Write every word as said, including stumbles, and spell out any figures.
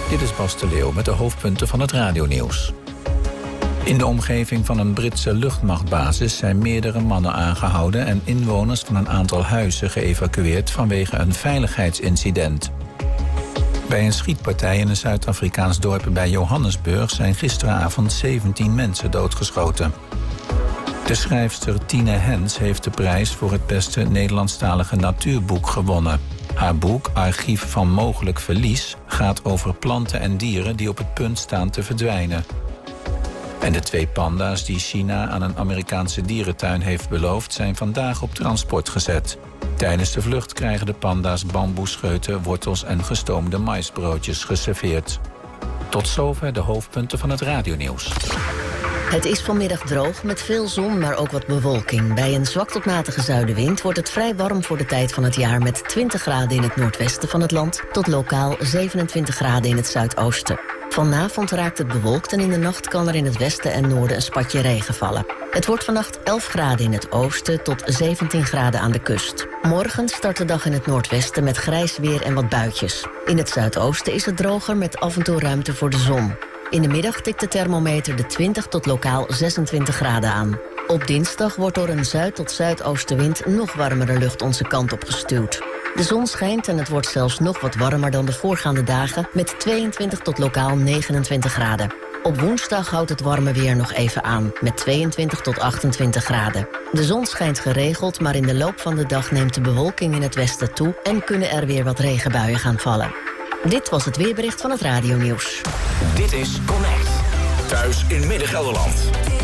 Dit is Bas de Leeuw met de hoofdpunten van het radionieuws. In de omgeving van een Britse luchtmachtbasis zijn meerdere mannen aangehouden en inwoners van een aantal huizen geëvacueerd vanwege een veiligheidsincident. Bij een schietpartij in een Zuid-Afrikaans dorp bij Johannesburg zijn gisteravond zeventien mensen doodgeschoten. De schrijfster Tine Hens heeft de prijs voor het beste Nederlandstalige natuurboek gewonnen. Haar boek Archief van Mogelijk Verlies gaat over planten en dieren die op het punt staan te verdwijnen. En de twee panda's die China aan een Amerikaanse dierentuin heeft beloofd zijn vandaag op transport gezet. Tijdens de vlucht krijgen de panda's bamboescheuten, wortels en gestoomde maïsbroodjes geserveerd. Tot zover de hoofdpunten van het radionieuws. Het is vanmiddag droog met veel zon, maar ook wat bewolking. Bij een zwak tot matige zuidenwind wordt het vrij warm voor de tijd van het jaar met twintig graden in het noordwesten van het land tot lokaal zevenentwintig graden in het zuidoosten. Vanavond raakt het bewolkt en in de nacht kan er in het westen en noorden een spatje regen vallen. Het wordt vannacht elf graden in het oosten tot zeventien graden aan de kust. Morgen start de dag in het noordwesten met grijs weer en wat buitjes. In het zuidoosten is het droger met af en toe ruimte voor de zon. In de middag tikt de thermometer de twintig tot lokaal zesentwintig graden aan. Op dinsdag wordt door een zuid- tot zuidoostenwind nog warmere lucht onze kant op gestuwd. De zon schijnt en het wordt zelfs nog wat warmer dan de voorgaande dagen met tweeëntwintig tot lokaal negenentwintig graden. Op woensdag houdt het warme weer nog even aan met tweeëntwintig tot achtentwintig graden. De zon schijnt geregeld, maar in de loop van de dag neemt de bewolking in het westen toe en kunnen er weer wat regenbuien gaan vallen. Dit was het weerbericht van het radionieuws. Dit is Connect. Thuis in Midden-Gelderland.